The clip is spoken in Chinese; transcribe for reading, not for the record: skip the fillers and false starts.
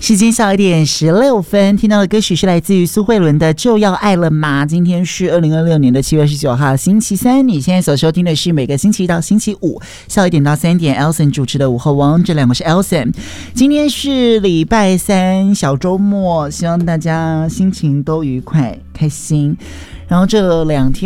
时间下1:16，听到的歌曲是来自于苏慧伦的《就要爱了吗》。今天是2026年的7月19号，星期三。你现在所收听的是每个星期一到星期五下1点到3点 Elson 主持的午后王，这两个是 Elson。今天是礼拜三，小周末，希望大家心情都愉快开心。然后这2天